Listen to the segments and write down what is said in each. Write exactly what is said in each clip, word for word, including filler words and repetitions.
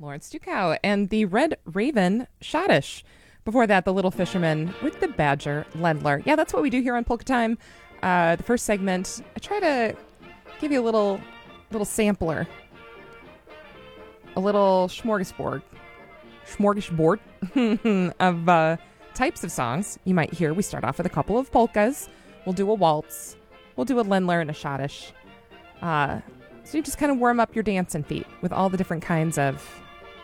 Lawrence Dukow, and the Red Raven, Schottish. Before that, the Little Fisherman with the Badger, Lendler. Yeah, that's what we do here on Polka Time. Uh, the first segment, I try to give you a little, little sampler, a little smorgasbord, smorgasbord of uh, types of songs you might hear. We start off with a couple of polkas. We'll do a waltz. We'll do a Lendler and a Schottish. Uh, so you just kind of warm up your dancing feet with all the different kinds of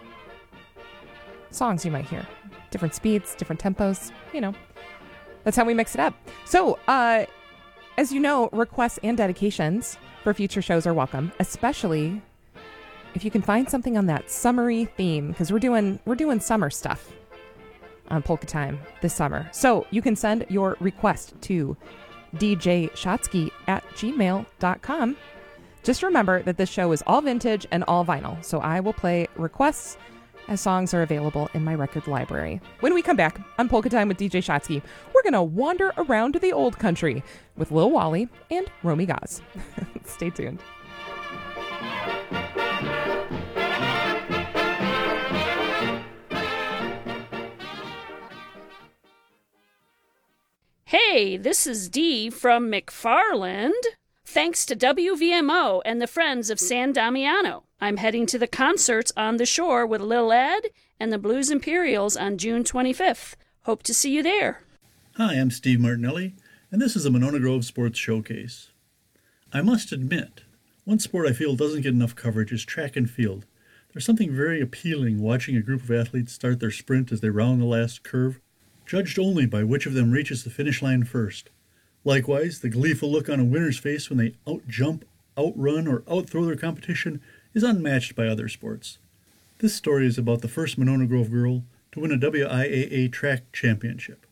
songs you might hear. Different speeds, different tempos, you know. That's how we mix it up. So, uh, as you know, requests and dedications for future shows are welcome, especially if you can find something on that summery theme, because we're doing we're doing summer stuff on Polka Time this summer. So you can send your request to d j shotsky at gmail dot com. Just remember that this show is all vintage and all vinyl, so I will play requests as songs are available in my record library. When we come back on Polka Time with D J Shotsky, we're going to wander around to the old country with Lil Wally and Romy Gaz. Stay tuned. Hey, this is Dee from McFarland. Thanks to W V M O and the Friends of San Damiano, I'm heading to the concerts on the shore with Lil Ed and the Blues Imperials on June twenty-fifth. Hope to see you there. Hi, I'm Steve Martinelli, and this is the Monona Grove Sports Showcase. I must admit, one sport I feel doesn't get enough coverage is track and field. There's something very appealing watching a group of athletes start their sprint as they round the last curve, judged only by which of them reaches the finish line first. Likewise, the gleeful look on a winner's face when they out-jump, outrun, or outthrow their competition is unmatched by other sports. This story is about the first Monona Grove girl to win a W I A A track championship.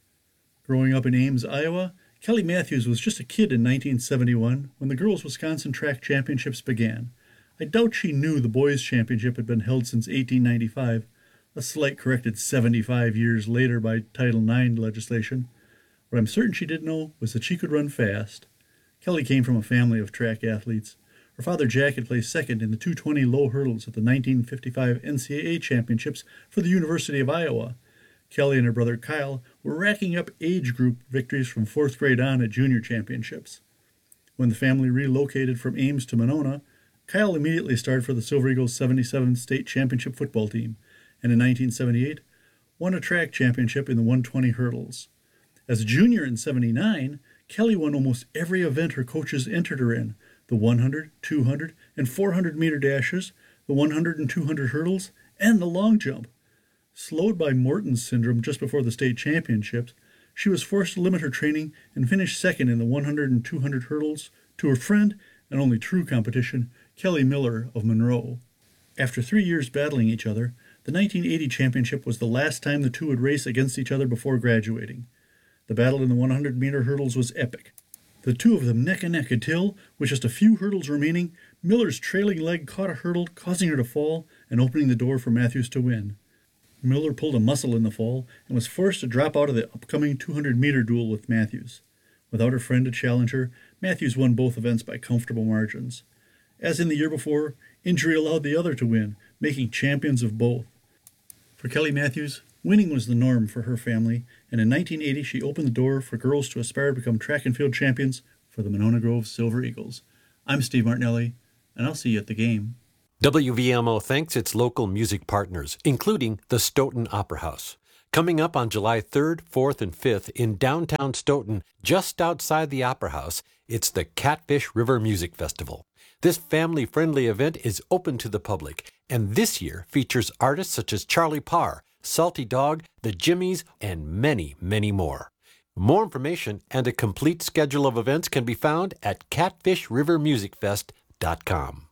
Growing up in Ames, Iowa, Kelly Matthews was just a kid in nineteen seventy-one when the Girls' Wisconsin Track Championships began. I doubt she knew the Boys' Championship had been held since eighteen ninety-five, a slight corrected seventy-five years later by Title nine legislation. What I'm certain she didn't know was that she could run fast. Kelly came from a family of track athletes. Her father Jack had placed second in the two twenty low hurdles at the nineteen fifty-five N C A A championships for the University of Iowa. Kelly and her brother Kyle were racking up age group victories from fourth grade on at junior championships. When the family relocated from Ames to Monona, Kyle immediately started for the Silver Eagles seventy-seven state championship football team, and in nineteen seventy-eight won a track championship in the one twenty hurdles. As a junior in seventy-nine, Kelly won almost every event her coaches entered her in, the one hundred, two hundred, and four hundred meter dashes, the one hundred and two hundred hurdles, and the long jump. Slowed by Morton's syndrome just before the state championships, she was forced to limit her training and finished second in the one hundred and two hundred hurdles to her friend and only true competition, Kelly Miller of Monroe. After three years battling each other, the nineteen eighty championship was the last time the two would race against each other before graduating. The battle in the one hundred meter hurdles was epic. The two of them neck and neck until, with just a few hurdles remaining, Miller's trailing leg caught a hurdle, causing her to fall and opening the door for Matthews to win. Miller pulled a muscle in the fall and was forced to drop out of the upcoming two hundred meter duel with Matthews. Without her friend to challenge her, Matthews won both events by comfortable margins. As in the year before, injury allowed the other to win, making champions of both. For Kelly Matthews, winning was the norm for her family, and in nineteen eighty she opened the door for girls to aspire to become track and field champions for the Monona Grove Silver Eagles. I'm Steve Martinelli, and I'll see you at the game. W V M O thanks its local music partners, including the Stoughton Opera House. Coming up on July third, fourth, and fifth in downtown Stoughton, just outside the Opera House, it's the Catfish River Music Festival. This family-friendly event is open to the public, and this year features artists such as Charlie Parr, Salty Dog, the Jimmies, and many, many more. More information and a complete schedule of events can be found at catfish river music fest dot com.